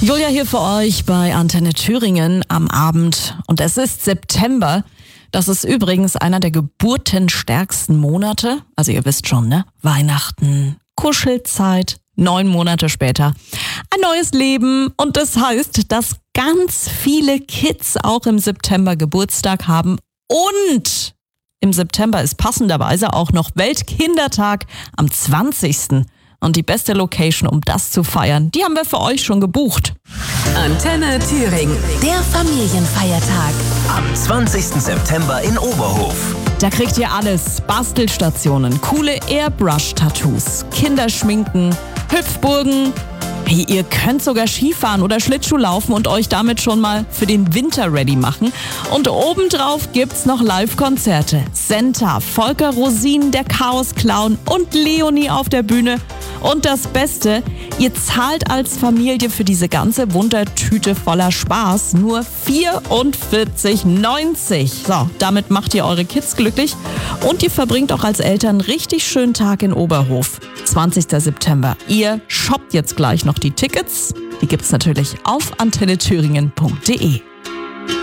Julia hier für euch bei Antenne Thüringen am Abend. Und es ist September. Das ist übrigens einer der geburtenstärksten Monate. Also ihr wisst schon, ne? Weihnachten, Kuschelzeit, 9 Monate später. Ein neues Leben. Und das heißt, dass ganz viele Kids auch im September Geburtstag haben. Und im September ist passenderweise auch noch Weltkindertag am 20. Und die beste Location, um das zu feiern, die haben wir für euch schon gebucht. Antenne Thüringen, der Familienfeiertag. Am 20. September in Oberhof. Da kriegt ihr alles. Bastelstationen, coole Airbrush-Tattoos, Kinderschminken, Hüpfburgen. Hey, ihr könnt sogar Skifahren oder Schlittschuh laufen und euch damit schon mal für den Winter ready machen. Und obendrauf gibt's noch Live-Konzerte. Senta, Volker Rosin, der Chaos-Clown und Leonie auf der Bühne. Und das Beste, ihr zahlt als Familie für diese ganze Wundertüte voller Spaß nur 44,90. So, damit macht ihr eure Kids glücklich und ihr verbringt auch als Eltern einen richtig schönen Tag in Oberhof. 20. September. Ihr shoppt jetzt gleich noch die Tickets. Die gibt's natürlich auf antennethüringen.de.